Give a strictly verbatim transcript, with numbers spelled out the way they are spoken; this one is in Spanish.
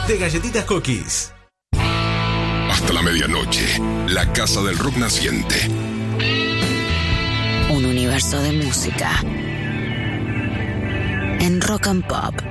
de Galletitas Cookies. Hasta la medianoche, la casa del rock naciente. Un universo de música en Rock and Pop.